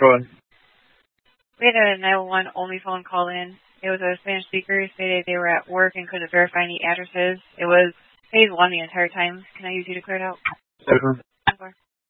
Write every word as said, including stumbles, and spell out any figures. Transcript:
Go ahead. We had a nine one one only phone call in. It was a Spanish speaker. Stated they were at work and couldn't verify any addresses. It was phase one the entire time. Can I use you to clear it out? Sure.